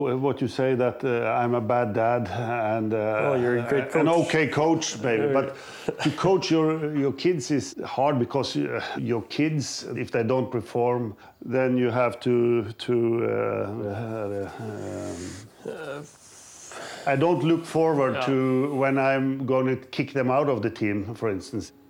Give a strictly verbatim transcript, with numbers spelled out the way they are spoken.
What you say that uh, I'm a bad dad and uh, oh, you're a great coach. An okay coach, maybe, but to coach your your kids is hard because uh, your kids, if they don't perform, then you have to to. Uh, um, I don't look forward yeah. to when I'm going to kick them out of the team, for instance.